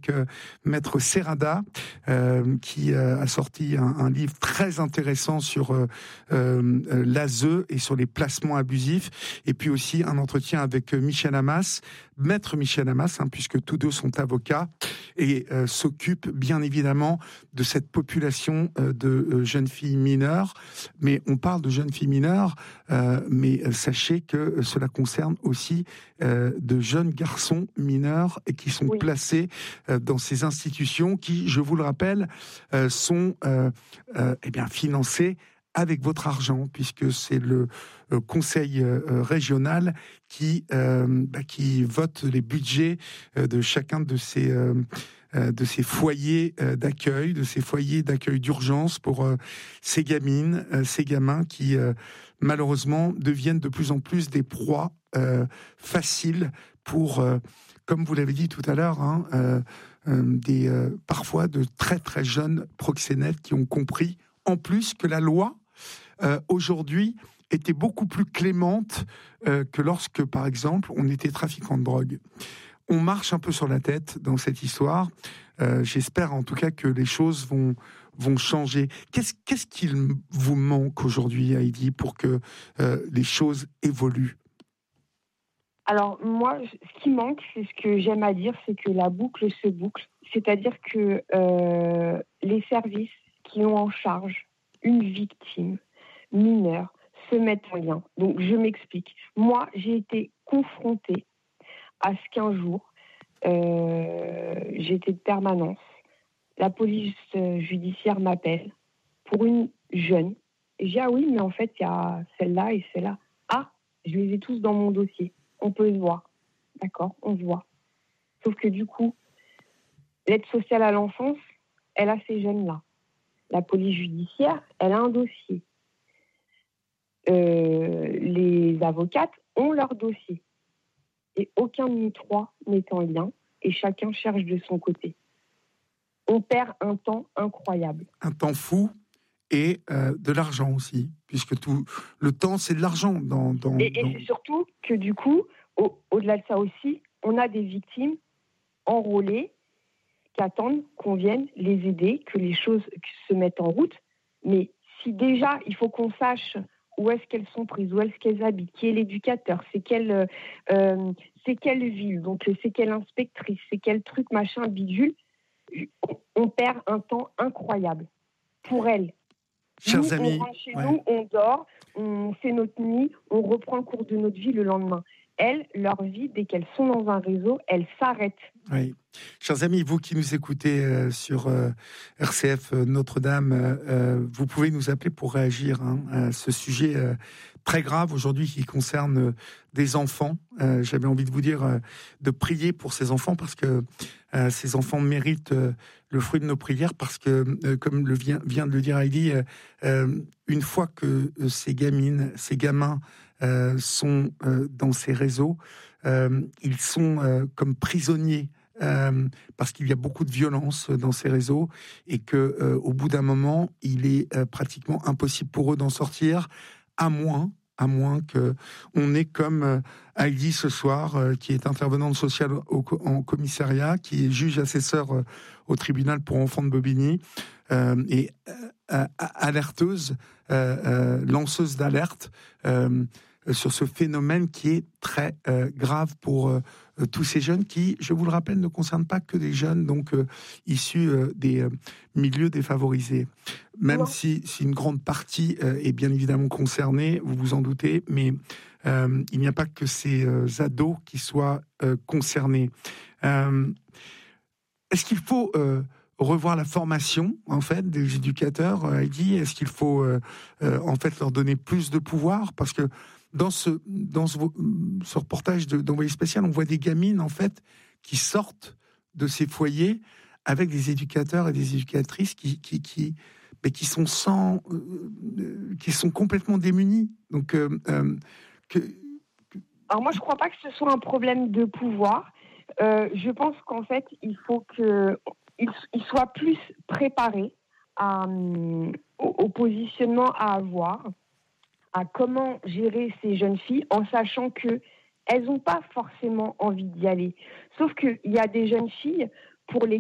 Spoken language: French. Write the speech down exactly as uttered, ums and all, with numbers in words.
avec euh, Maître Serrada, euh, qui euh, a sorti un, un livre très intéressant sur euh, euh, l'A S E et sur les placements abusifs, et puis aussi un entretien avec Michel Hammas, Maître Michel Hammas, hein, puisque tous deux sont avocats, et euh, s'occupent bien évidemment de cette population euh, de euh, jeunes filles mineures. Mais on parle de jeunes filles mineures, euh, mais euh, sachez que cela concerne aussi euh, de jeunes garçons mineurs et qui sont oui. placés euh, dans ces institutions qui, je vous le rappelle, euh, sont euh, euh, eh bien financées avec votre argent, puisque c'est le euh, conseil euh, régional qui euh, bah, qui vote les budgets euh, de chacun de ces euh, euh, de ces foyers euh, d'accueil, de ces foyers d'accueil d'urgence pour euh, ces gamines, euh, ces gamins qui euh, malheureusement deviennent de plus en plus des proies euh, faciles pour, euh, comme vous l'avez dit tout à l'heure, hein, euh, euh, des euh, parfois de très très jeunes proxénètes qui ont compris en plus que la loi euh, aujourd'hui était beaucoup plus clémente euh, que lorsque, par exemple, on était trafiquant de drogue. On marche un peu sur la tête dans cette histoire. Euh, j'espère en tout cas que les choses vont vont changer. Qu'est-ce qu'est-ce qu'il vous manque aujourd'hui, Heidi, pour que euh, les choses évoluent? Alors moi, ce qui manque, c'est ce que j'aime à dire, c'est que la boucle se boucle. C'est-à-dire que euh, les services qui ont en charge une victime mineure se mettent en lien. Donc je m'explique. Moi, j'ai été confrontée à ce qu'un jour, euh, j'étais de permanence. La police judiciaire m'appelle pour une jeune. Et j'ai dit, ah oui, mais en fait, il y a celle-là et celle-là. Ah, je les ai tous dans mon dossier. On peut se voir. D'accord, on se voit. Sauf que du coup, l'aide sociale à l'enfance, elle a ces jeunes-là. La police judiciaire, elle a un dossier. Euh, les avocates ont leur dossier. Et aucun de nous trois n'est en lien. Et chacun cherche de son côté. On perd un temps incroyable. Un temps fou et euh, de l'argent aussi, puisque tout le temps, c'est de l'argent. Dans, dans, et et dans... c'est surtout que du coup, au, au-delà de ça aussi, on a des victimes enrôlées qui attendent qu'on vienne les aider, que les choses se mettent en route. Mais si déjà, il faut qu'on sache où est-ce qu'elles sont prises, où est-ce qu'elles habitent, qui est l'éducateur, c'est quelle, euh, c'est quelle ville, donc c'est quelle inspectrice, c'est quel truc, machin, bidule, on, on perd un temps incroyable pour elles. Chers nous, amis, on rentre chez ouais. nous, on dort, on fait notre nuit, on reprend le cours de notre vie le lendemain. Elles, leur vie, dès qu'elles sont dans un réseau, elles s'arrêtent. Oui. Chers amis, vous qui nous écoutez euh, sur euh, R C F euh, Notre-Dame, euh, vous pouvez nous appeler pour réagir hein, à ce sujet euh, très grave aujourd'hui qui concerne euh, des enfants. Euh, j'avais envie de vous dire euh, de prier pour ces enfants parce que euh, ces enfants méritent euh, le fruit de nos prières parce que, euh, comme le vient, vient de le dire Heidi, euh, euh, une fois que euh, ces gamines, ces gamins euh, sont euh, dans ces réseaux, euh, ils sont euh, comme prisonniers. Euh, parce qu'il y a beaucoup de violence dans ces réseaux et que euh, au bout d'un moment, il est euh, pratiquement impossible pour eux d'en sortir, à moins, à moins que on ait comme euh, Heidi ce soir, euh, qui est intervenante sociale au, en commissariat, qui est juge assesseur euh, au tribunal pour enfants de Bobigny euh, et euh, alerteuse, euh, euh, lanceuse d'alerte. Euh, sur ce phénomène qui est très euh, grave pour euh, tous ces jeunes qui, je vous le rappelle, ne concernent pas que des jeunes donc euh, issus euh, des euh, milieux défavorisés. Même si, si une grande partie euh, est bien évidemment concernée, vous vous en doutez, mais euh, il n'y a pas que ces euh, ados qui soient euh, concernés. Euh, est-ce qu'il faut euh, revoir la formation en fait des éducateurs, Heidi? Est-ce qu'il faut euh, euh, en fait leur donner plus de pouvoir? Parce que dans ce dans ce, ce reportage de, d'Envoyé spécial, on voit des gamines en fait qui sortent de ces foyers avec des éducateurs et des éducatrices qui qui qui mais qui sont sans euh, qui sont complètement démunis. Donc euh, euh, que, que... Alors moi je crois pas que ce soit un problème de pouvoir. Euh, je pense qu'en fait il faut que ils, ils soient plus préparés à, euh, au, au positionnement à avoir, à comment gérer ces jeunes filles en sachant que elles n'ont pas forcément envie d'y aller. Sauf qu'il y a des jeunes filles pour les